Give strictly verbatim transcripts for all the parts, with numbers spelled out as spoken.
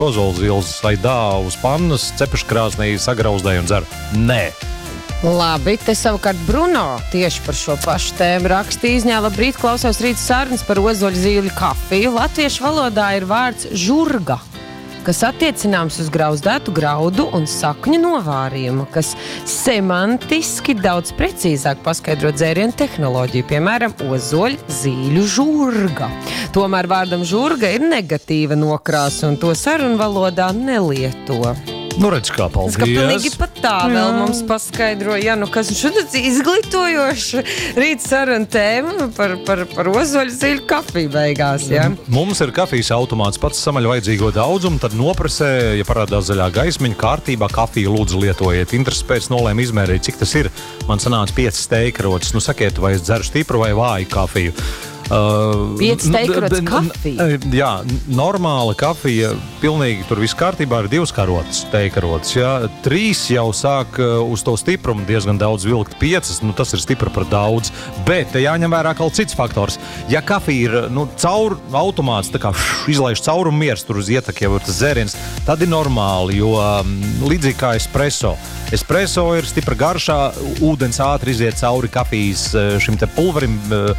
Ozolzīles saidā uz pannas, cepeškrāsnī sagrauzdēju un dzeru. Nē. Labi, te savukārt Bruno tieši par šo pašu tēmu rakstīja izņā. Labrīt, klausos rīta sarunas par ozoļzīļu kafiju. Latviešu valodā ir vārds žurga, kas attiecināms uz grauzdētu graudu un sakņu novārījumu, kas semantiski daudz precīzāk paskaidro dzērienu tehnoloģiju, piemēram, ozoļzīļu žurga. Tomēr vārdam žurga ir negatīva nokrāsa, un to sarunu valodā nelieto. Nu, redz, kā paldies. Tas, ka pilnīgi pat tā vēl mums paskaidro, ja, nu, kas šodien izglītojoši rīt saruna tēma par, par, par ozoļzīļu kafiju beigās, ja? Mums ir kafijas automāts, pats samaļ vajadzīgo daudzumu, tad nopresē, ja parādās zaļā gaismiņa, kārtībā kafiju lūdzu lietojiet. Interesi pēc nolēma izmērīt, cik tas ir. Man sanāca piecas steikrotas. Nu, sakiet, vai es dzeru stipru vai vāju kafiju. Uh, Pieci steikrotas kafija? Jā, normāla kafija, pilnīgi tur viss kārtībā, ir divas karotas, steikrotas. Jā. Trīs jau sāk uz to stiprumu diezgan daudz vilkt, piecas, nu tas ir stipri par daudz. Bet te jāņem vērā kaut cits faktors. Ja kafija ir nu, caur automāts, tā kā š, izlaiž caurumu miers tur uz ietek, jau ir tas dzēriens, tad ir normāli, jo līdzīgi kā espresso. Espresso ir stipra garšā, ūdens ātri iziet cauri kafijas šim te pulverim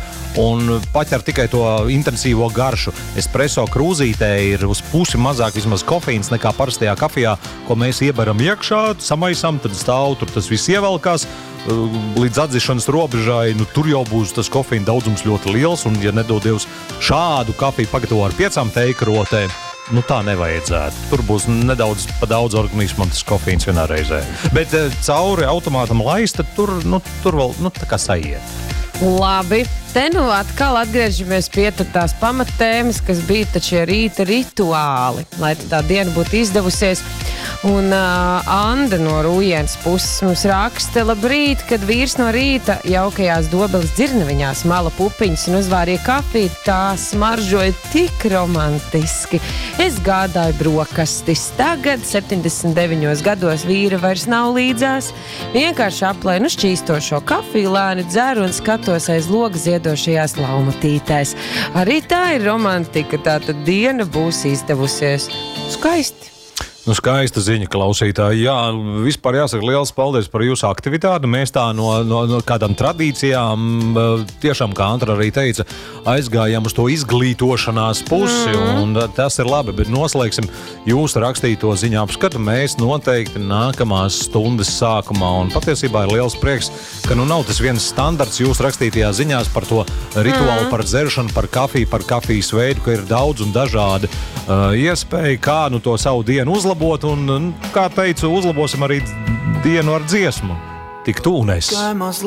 un paķer tikai to intensīvo garšu. Espresso krūzītē ir uz pusi mazāk vismaz kofeīns nekā parastajā kafijā, ko mēs ieberam iekšā, samaisam, tad stāv, tur tas viss ievelkās līdz atdzišanas robežai. Nu, tur jau būs tas kofeīna daudzums ļoti liels, un ja nedod Dievs šādu kafiju pagatavo ar piecām teikrotēm, nu tā nevajadzētu. Tur būs nedaudz pa daudz organismam tas kofīns vienā reizē. Bet cauri automātam laist, tad tur, nu, tur vēl nu, tā kā saiet. Labi, te nu atkal atgriežamies pie tās pamattēmas, kas bija tačie rīta rituāli, lai tā diena būtu izdevusies. Un uh, Anda no Rujienas puses mums raksta: labrīt, kad vīrs no rīta jaukajās Dobeles dzirnaviņās mala pupiņas un uzvārīja kafiju, tā smaržoja tik romantiski. Es gādāju brokastis. Tagad, septiņdesmit deviņos gados, vīra vairs nav līdzās. Vienkārši aplēnu šķīstošo kafiju, lēni dzeru un skatos aiz loga ziedošajās laumatītēs. Arī tā ir romantika, tā tad diena būs izdevusies. Skaisti. Nu, skaista ziņa, klausītāji. Jā, vispār jāsaka liels paldies par jūsu aktivitāti. Mēs tā no, no, no kādām tradīcijām, tiešām, kā Antra arī teica, aizgājām uz to izglītošanās pusi, mm. un tas ir labi, bet noslēgsim jūsu rakstīto ziņu apskatu. Mēs noteikti nākamās stundas sākumā, un patiesībā ir liels prieks, ka nu nav tas viens standarts jūsu rakstītajā ziņās par to rituālu, mm. par dzeršanu, par kafiju, par kafijas veidu, ka ir daudz un dažādi uh, iespēja, kā nu to savu dienu uzlabot. Un, kā teicu, uzlabosim arī dienu ar dziesmu. Tik tu un es.